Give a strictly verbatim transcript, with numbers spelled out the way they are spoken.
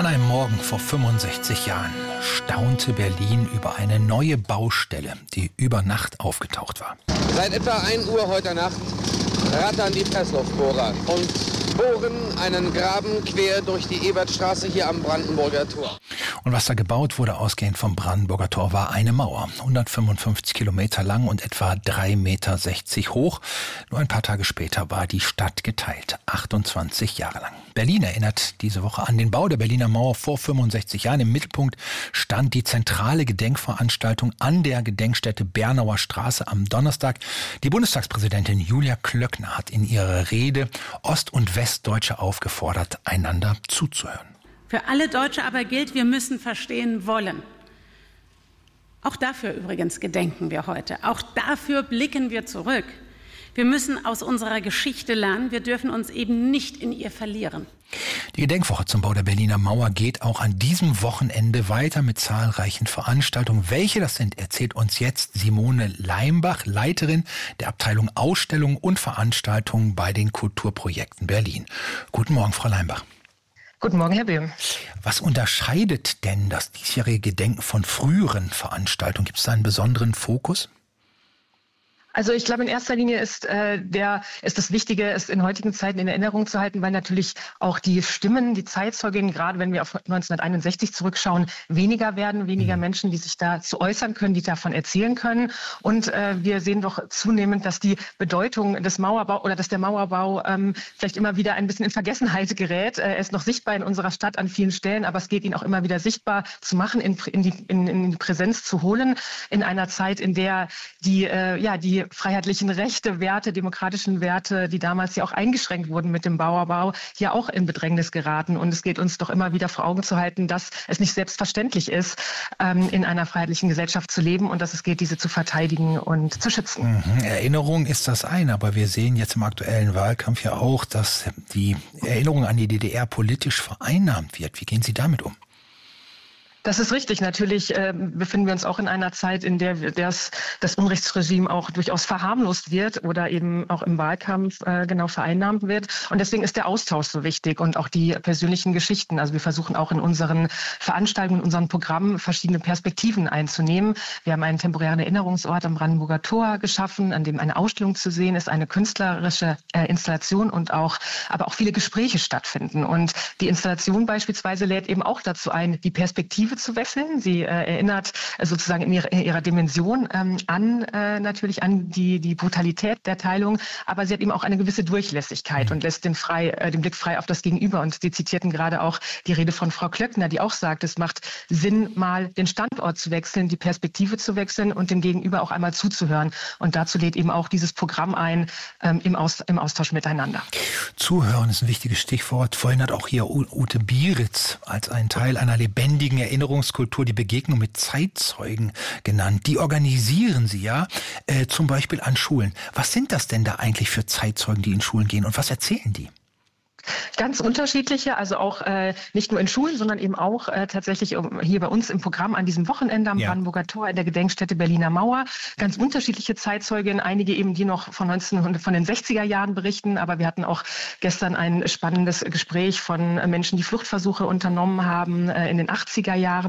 An einem Morgen vor fünfundsechzig Jahren staunte Berlin über eine neue Baustelle, die über Nacht aufgetaucht war. Seit etwa ein Uhr heute Nacht rattern die Pressluftbohrer und bohren einen Graben quer durch die Ebertstraße hier am Brandenburger Tor. Und was da gebaut wurde, ausgehend vom Brandenburger Tor, war eine Mauer. hundertfünfundfünfzig Kilometer lang und etwa drei Meter sechzig hoch. Nur ein paar Tage später war die Stadt geteilt. achtundzwanzig Jahre lang. Berlin erinnert diese Woche an den Bau der Berliner Mauer vor fünfundsechzig Jahren. Im Mittelpunkt stand die zentrale Gedenkveranstaltung an der Gedenkstätte Bernauer Straße am Donnerstag. Die Bundestagspräsidentin Julia Klöckner hat in ihrer Rede Ost- und Westdeutsche aufgefordert, einander zuzuhören. Für alle Deutsche aber gilt, wir müssen verstehen wollen. Auch dafür übrigens gedenken wir heute. Auch dafür blicken wir zurück. Wir müssen aus unserer Geschichte lernen. Wir dürfen uns eben nicht in ihr verlieren. Die Gedenkwoche zum Bau der Berliner Mauer geht auch an diesem Wochenende weiter mit zahlreichen Veranstaltungen. Welche das sind, erzählt uns jetzt Simone Leimbach, Leiterin der Abteilung Ausstellungen und Veranstaltungen bei den Kulturprojekten Berlin. Guten Morgen, Frau Leimbach. Guten Morgen, Herr Böhm. Was unterscheidet denn das diesjährige Gedenken von früheren Veranstaltungen? Gibt es da einen besonderen Fokus? Also ich glaube, in erster Linie ist äh, der ist das Wichtige, es in heutigen Zeiten in Erinnerung zu halten, weil natürlich auch die Stimmen, die Zeitzeuginnen, gerade wenn wir auf neunzehnhunderteinundsechzig zurückschauen, weniger werden, weniger Menschen, die sich dazu äußern können, die davon erzählen können. Und äh, wir sehen doch zunehmend, dass die Bedeutung des Mauerbaus oder dass der Mauerbau ähm, vielleicht immer wieder ein bisschen in Vergessenheit gerät. Äh, er ist noch sichtbar in unserer Stadt an vielen Stellen, aber es geht ihn auch immer wieder sichtbar zu machen, in, in, die, in, in die Präsenz zu holen, in einer Zeit, in der die äh, ja die freiheitlichen Rechte, Werte, demokratischen Werte, die damals ja auch eingeschränkt wurden mit dem Mauerbau, hier auch in Bedrängnis geraten. Und es geht uns doch immer wieder vor Augen zu halten, dass es nicht selbstverständlich ist, ähm, in einer freiheitlichen Gesellschaft zu leben und dass es geht, diese zu verteidigen und zu schützen. Mhm. Erinnerung ist das eine, aber wir sehen jetzt im aktuellen Wahlkampf ja auch, dass die Erinnerung an die D D R politisch vereinnahmt wird. Wie gehen Sie damit um? Das ist richtig. Natürlich äh, befinden wir uns auch in einer Zeit, in der das, das Unrechtsregime auch durchaus verharmlost wird oder eben auch im Wahlkampf äh, genau vereinnahmt wird. Und deswegen ist der Austausch so wichtig und auch die persönlichen Geschichten. Also wir versuchen auch in unseren Veranstaltungen, in unseren Programmen verschiedene Perspektiven einzunehmen. Wir haben einen temporären Erinnerungsort am Brandenburger Tor geschaffen, an dem eine Ausstellung zu sehen ist, eine künstlerische äh, Installation und auch, aber auch viele Gespräche stattfinden. Und die Installation beispielsweise lädt eben auch dazu ein, die Perspektive zu wechseln. Sie äh, erinnert äh, sozusagen in ihrer, in ihrer Dimension ähm, an äh, natürlich an die, die Brutalität der Teilung, aber sie hat eben auch eine gewisse Durchlässigkeit mhm. und lässt den, frei, äh, den Blick frei auf das Gegenüber. Und Sie zitierten gerade auch die Rede von Frau Klöckner, die auch sagt, es macht Sinn, mal den Standort zu wechseln, die Perspektive zu wechseln und dem Gegenüber auch einmal zuzuhören. Und dazu lädt eben auch dieses Programm ein, ähm, im, Aus, im Austausch miteinander. Zuhören ist ein wichtiges Stichwort. Vorhin hat auch hier Ute Bieritz als einen Teil einer lebendigen Erinnerung Erinnerungskultur die Begegnung mit Zeitzeugen genannt. Die organisieren Sie ja äh, zum Beispiel an Schulen. Was sind das denn da eigentlich für Zeitzeugen, die in Schulen gehen und was erzählen die? Ganz unterschiedliche, also auch äh, nicht nur in Schulen, sondern eben auch äh, tatsächlich um, hier bei uns im Programm an diesem Wochenende am ja. Brandenburger Tor in der Gedenkstätte Berliner Mauer. Ganz unterschiedliche Zeitzeugen, einige eben, die noch von neunzehnhundert, von den sechziger Jahren berichten, aber wir hatten auch gestern ein spannendes Gespräch von äh, Menschen, die Fluchtversuche unternommen haben äh, in den achtziger Jahren.